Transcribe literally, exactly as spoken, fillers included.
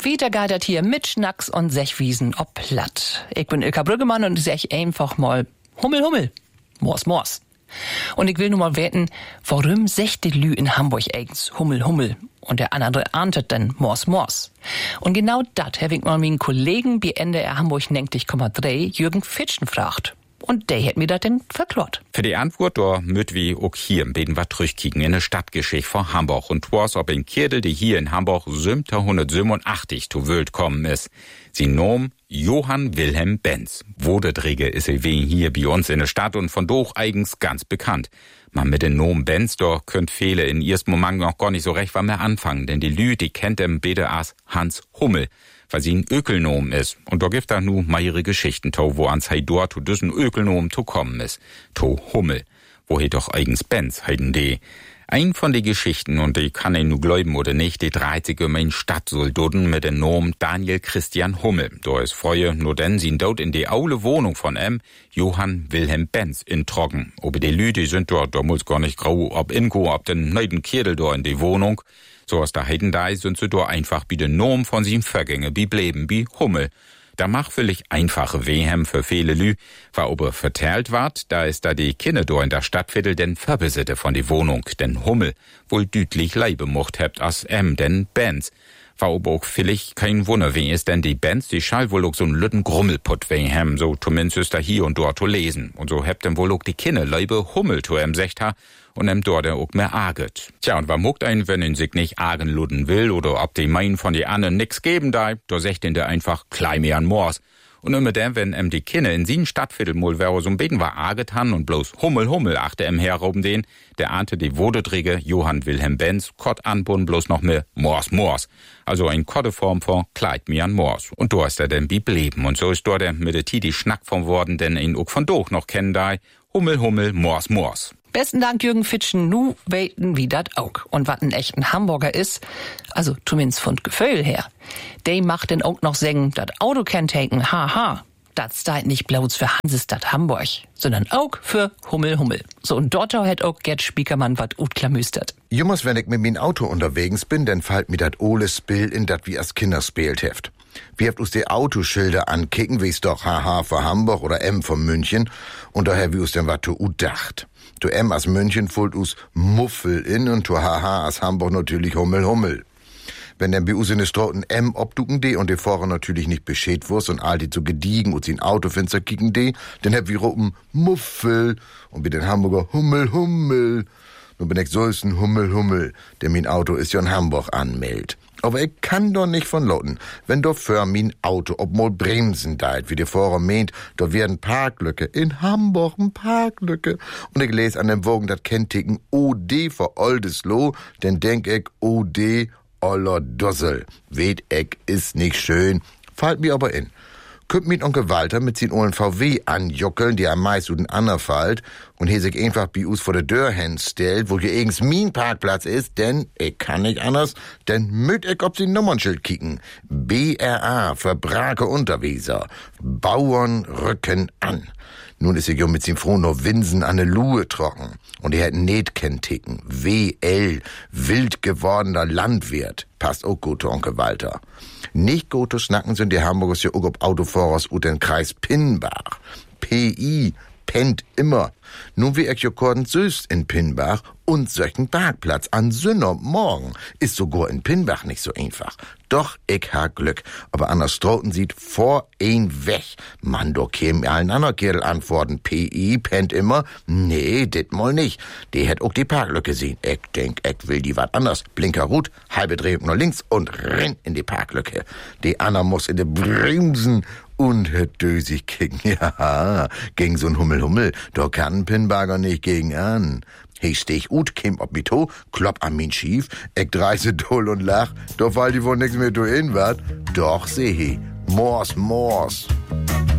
Wieder geht das hier mit Schnacks und Sechwiesen ob platt. Ich bin Ilka Brüggemann und ich sag einfach mal Hummel, Hummel, Mors, Mors. Und ich will nur mal wetten, warum secht die Lü in Hamburg eigens Hummel, Hummel und der andere ahntet dann Mors, Mors. Und genau dat hab ich mal meinen Kollegen bei N D R Hamburg neunzig Komma drei Jürgen Fitschen fragt. Und der hat mir das denn verklort. Für die Antwort, da müt wie auch hier im Beden wat zurückkicken in eine Stadtgeschichte von Hamburg. Und was ob in Kirdel, die hier in Hamburg siebzehnhundertsiebenundachtzig zu Welt kommen ist. Sie nom Johann Wilhelm Benz. Wodedrige ist er wegen hier bei uns in der Stadt und von doch eigens ganz bekannt. Man mit dem Nomen Benz, da könnt viele in ersten Moment noch gar nicht so recht was mehr anfangen, denn die Lü, die kennt em Bede als Hans Hummel, weil sie ein Ökelnom ist. Und da gibt da nu mal ihre Geschichten, to, wo ans hei dort zu düssen Ökelnom zu kommen ist. To Hummel. Wo he doch eigens Benz heiden die. Ein von den Geschichten, und die kann ich nu glauben oder nicht, die dreht sich um ein Stadtsoldaten mit dem Namen Daniel Christian Hummel. Da ist Freue nur denn sie dort in die aule Wohnung von em Johann Wilhelm Benz in Trocken. Ob die Lü, die sind dort, da muss gar nicht grau, ob Inko, ob den neiden Kirdel da in die Wohnung. So aus der Heiden da sind sie da einfach wie den Namen von seinem Vergänger, wie Bleben, wie Hummel. Da mach völlig einfache Wehem für viele Lü, war aber vertellt ward, da ist da die Kinder do in der Stadtviertel den Verbesitte von die Wohnung, den Hummel, wohl dütlich Leibe mocht hebt as em den Benz. War aber auch völlig kein Wunder, wie ist denn die Benz, die schall wohl auch so n lütten Grummelpott wehem, so zumindest da hier und dort zu lesen. Und so hebt dem wohl auch die Kinder Leibe Hummel to em Sechter, und em dort er auch mehr arget. Tja, und wa muckt ein, wenn ihn sich nicht argen luden will, oder ob die meinen von die anderen nix geben da, da secht ihn der einfach klein mehr an Mors. Und immer der, wenn em die Kinder in sien Stadtviertel mol wäre so ein Beten war arget han und bloß Hummel, Hummel achte em herum den, der ahnte die Wodedrige Johann Wilhelm Benz, Kott anbun bloß noch mehr Mors, Mors. Also ein Koddeform von Kleid mir an Mors. Und do ist er denn wie bleben. Und so ist dort der mit der Titi Schnack von worden, denn ihn auch von doch noch kennen da, Hummel, Hummel, Mors, Mors. Besten Dank, Jürgen Fitschen. Nu weten wie dat auch. Und wat ein echten Hamburger ist, also zumindest von Gefühl her, der macht denn auch noch sagen, dat Autokenntaken, haha, dat steht nicht bloß für Hansestadt Hamburg, sondern auch für Hummel, Hummel. So, und dort hat auch Gerd Spiekermann wat utklamüstert. Jummers, wenn ich mit min Auto unterwegs bin, dann fällt mir dat oles Bild in dat wie as Kinder spielt heft. Wir habt uns die Autoschilder ankicken, wie's doch H H für Hamburg oder M für München, und daher wie us denn wat to udacht. To M as München fullt us Muffel in und to H H as Hamburg natürlich Hummel, Hummel. Wenn denn bei us in de Stroten M obducken de und de Fahrer natürlich nicht bescheid wurst und all die zu gediegen und sin Autofenster kicken de, dann hab wir rupen Muffel und bei den Hamburger Hummel, Hummel. Nun bin ich so ist ein Hummel, Hummel, der mein Auto ist ja in Hamburg anmeldet. Aber ich kann doch nicht von loten, wenn doch für mein Auto ob mal bremsen deit, wie der Fahrer meint, da werden Parklücke, in Hamburg ein Parklücke. Und ich lese an dem Wogen dat Kennticken O D für Oldesloe, denn denk ich O D Oller Dossel. Weht ich ist nicht schön, fällt mir aber in. Könnt mit Onkel Walter mit sin ollen V W anjockeln, die am meisten den anderen fällt, und he sich einfach bei us vor der Tür hinstellt, wo hier eigens mein Parkplatz ist, denn ich kann nicht anders, denn müt ich ob sie Nummernschild kicken. B R A für Brake Unterweser. Bauern rücken an. Nun ist ich jo mit sin Froh noch Winsen an der Luhe trocken. Und er hat net Kennticken. W L, wild gewordener Landwirt. Passt auch gut, Onkel Walter. Nicht gut zu schnacken sind die Hamburgers ja auch ob Autofahrers ut den Kreis Pinnbach. P I, pennt immer. Nun wie ich jo kordend süß in Pinnbach und solchen Parkplatz an Sünnermorgen ist sogar in Pinnbach nicht so einfach. Doch ich ha Glück, aber an der Stroten sieht vor ein weg. Mann, do käm allen anderen Kerl antworten, P I pennt immer. Nee, dit mal nicht. Die hätt auch die Parklücke sehen. Ich denk, ich will die wat anders. Blinker rot, halbe Drehung nach links und renn in die Parklücke. Die Anna muss in de Bremsen und het dösig kicken. Ja, gegen so'n Hummel, Hummel, da kann ein Pinnbager nicht gegen an. He stech ut, kim ob mit ho, klopp an min schief, ich dreise doll und lach, doch weil die wohl nix mehr du in wat. Doch seh he, Mors, Mors.